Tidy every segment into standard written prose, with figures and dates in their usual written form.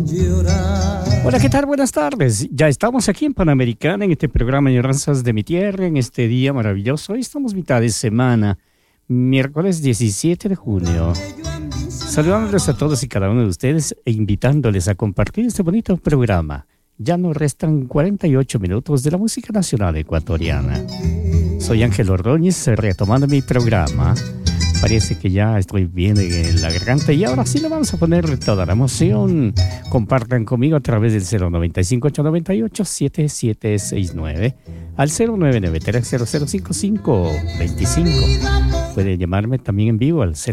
Hola, ¿qué tal? Buenas tardes. Ya estamos aquí en Panamericana, en este programa Añoranzas de mi Tierra, en este día maravilloso. Hoy estamos mitad de semana, miércoles 17 de junio. Saludándoles a todos y cada uno de ustedes e invitándoles a compartir este bonito programa. Ya nos restan 48 minutos de la música nacional ecuatoriana. Soy Ángel Ordóñez, retomando mi programa. Parece que ya estoy bien en la garganta y ahora sí le vamos a poner toda la emoción. Compartan conmigo a través del 095-898-7769 al 0993-005525. Pueden llamarme también en vivo al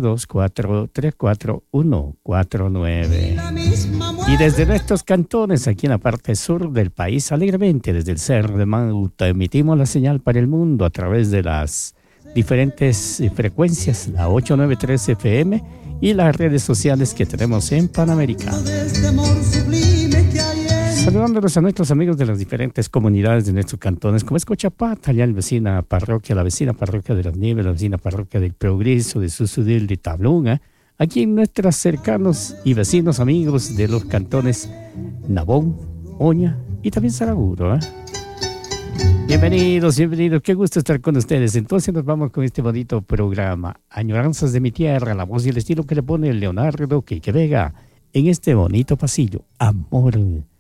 072-434-149. Y desde nuestros cantones, aquí en la parte sur del país, alegremente desde el Cerro de Mauta, emitimos la señal para el mundo a través de las diferentes frecuencias, la 893 FM y las redes sociales que tenemos en Panamericana. Saludándolos a nuestros amigos de las diferentes comunidades de nuestros cantones, como es Cochapata, allá en la vecina parroquia de Las Nieves, la vecina parroquia del Progreso, de Susudil, de Tablunga, aquí en nuestros cercanos y vecinos amigos de los cantones Nabón, Oña y también Saraguro, Bienvenidos, qué gusto estar con ustedes. Entonces nos vamos con este bonito programa, Añoranzas de mi Tierra, la voz y el estilo que le pone Leonardo Quique Vega en este bonito pasillo, amor